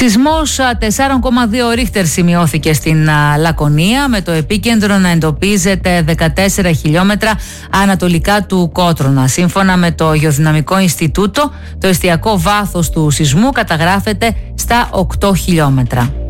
Σεισμός 4,2 ρίχτερ σημειώθηκε στην Λακωνία, με το επίκεντρο να εντοπίζεται 14 χιλιόμετρα ανατολικά του Κότρονα. Σύμφωνα με το Γεωδυναμικό Ινστιτούτο, το εστιακό βάθος του σεισμού καταγράφεται στα 8 χιλιόμετρα.